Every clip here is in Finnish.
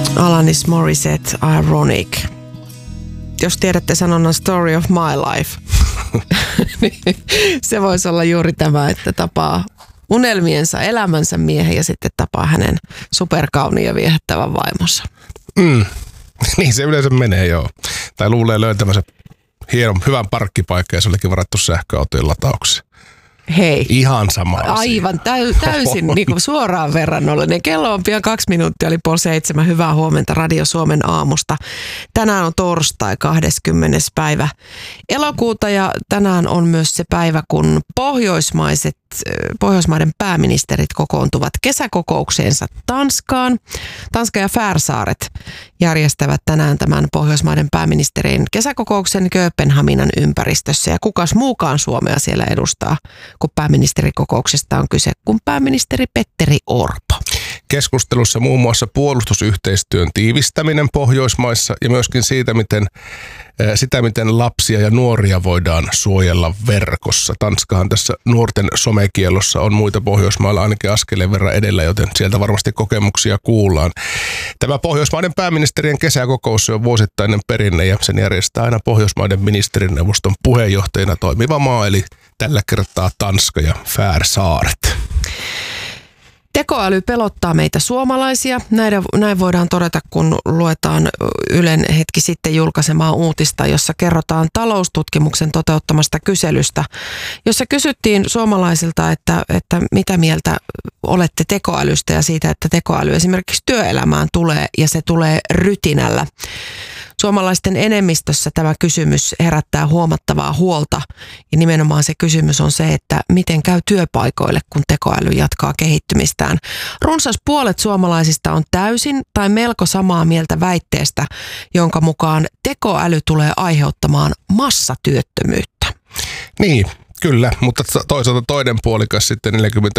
Alanis Morissette, Ironic. Jos tiedätte sanonnan Story of My Life, niin se voisi olla juuri tämä, että tapaa unelmiensa, elämänsä miehen ja sitten tapaa hänen superkauniin ja viehättävän vaimonsa. Niin se yleensä menee, joo. Tai luulee löytämänsä hienon, hyvän parkkipaikan ja se olikin varattu sähköautojen lataukseen. Hei. Ihan sama asia. Aivan täysin niin kuin suoraan verrannollinen. Kello on pian 2 minuuttia, oli 6:30. Hyvää huomenta Radio Suomen aamusta. Tänään on torstai 20. päivä elokuuta ja tänään on myös se päivä, kun Pohjoismaiden pääministerit kokoontuvat kesäkokoukseensa Tanskaan. Tanska ja Färsaaret järjestävät tänään tämän Pohjoismaiden pääministerien kesäkokouksen Kööpenhaminan ympäristössä. Ja kukas muukaan Suomea siellä edustaa, kun pääministerikokouksesta on kyse, kuin pääministeri Petteri Orpo. Keskustelussa muun muassa puolustusyhteistyön tiivistäminen Pohjoismaissa ja myöskin siitä, miten lapsia ja nuoria voidaan suojella verkossa. Tanskahan tässä nuorten somekielossa on muita Pohjoismailla ainakin askeleen verran edellä, joten sieltä varmasti kokemuksia kuullaan. Tämä Pohjoismaiden pääministerien kesäkokous on vuosittainen perinne ja sen järjestää aina Pohjoismaiden ministerineuvoston puheenjohtajana toimiva maa, eli tällä kertaa Tanska ja Färsaaret. Tekoäly pelottaa meitä suomalaisia. Näin voidaan todeta, kun luetaan Ylen hetki sitten julkaisemaa uutista, jossa kerrotaan taloustutkimuksen toteuttamasta kyselystä, jossa kysyttiin suomalaisilta, että mitä mieltä olette tekoälystä ja siitä, että tekoäly esimerkiksi työelämään tulee ja se tulee rytinällä. Suomalaisten enemmistössä tämä kysymys herättää huomattavaa huolta ja nimenomaan se kysymys on se, että miten käy työpaikoille, kun tekoäly jatkaa kehittymistään. Runsas puolet suomalaisista on täysin tai melko samaa mieltä väitteestä, jonka mukaan tekoäly tulee aiheuttamaan massatyöttömyyttä. Niin. Kyllä, mutta toisaalta toinen puolikas sitten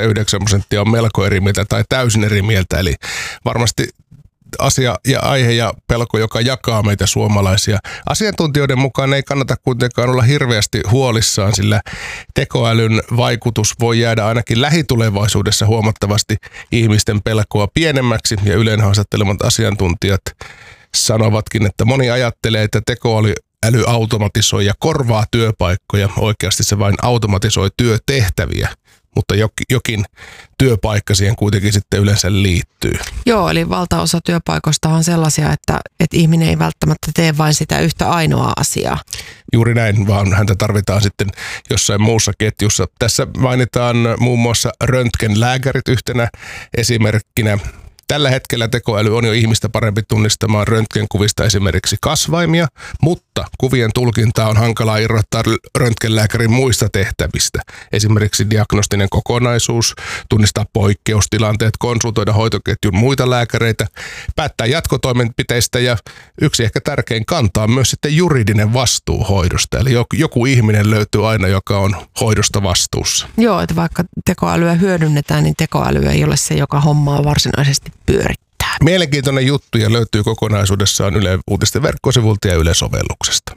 49% on melko eri mieltä tai täysin eri mieltä, eli varmasti asia ja aihe ja pelko, joka jakaa meitä suomalaisia. Asiantuntijoiden mukaan ei kannata kuitenkaan olla hirveästi huolissaan, sillä tekoälyn vaikutus voi jäädä ainakin lähitulevaisuudessa huomattavasti ihmisten pelkoa pienemmäksi, ja Ylen haastattelemat asiantuntijat sanovatkin, että moni ajattelee, että tekoäly automatisoi ja korvaa työpaikkoja. Oikeasti se vain automatisoi työtehtäviä, mutta jokin työpaikka siihen kuitenkin sitten yleensä liittyy. Joo, eli valtaosa työpaikoista on sellaisia, että ihminen ei välttämättä tee vain sitä yhtä ainoaa asiaa. Juuri näin, vaan häntä tarvitaan sitten jossain muussa ketjussa. Tässä mainitaan muun muassa röntgenlääkärit yhtenä esimerkkinä. Tällä hetkellä tekoäly on jo ihmistä parempi tunnistamaan röntgenkuvista esimerkiksi kasvaimia, mutta kuvien tulkintaa on hankalaa irrottaa röntgenlääkärin muista tehtävistä. Esimerkiksi diagnostinen kokonaisuus, tunnistaa poikkeustilanteet, konsultoida hoitoketjun muita lääkäreitä, päättää jatkotoimenpiteistä ja yksi ehkä tärkein kantaa myös sitten juridinen vastuu hoidosta. Eli joku ihminen löytyy aina, joka on hoidosta vastuussa. Joo, että vaikka tekoälyä hyödynnetään, niin tekoäly ei ole se, joka hommaa varsinaisesti pyörittää. Mielenkiintoinen juttu ja löytyy kokonaisuudessaan Yle Uutisten verkkosivulta ja Yle-sovelluksesta.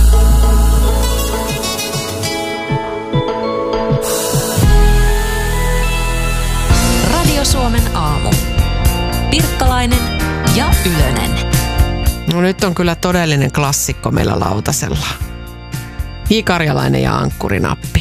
Radio Suomen aamu. Pirkkalainen ja Ylönen. No nyt on kyllä todellinen klassikko meillä lautasella. J. Karjalainen ja ankkurinappi.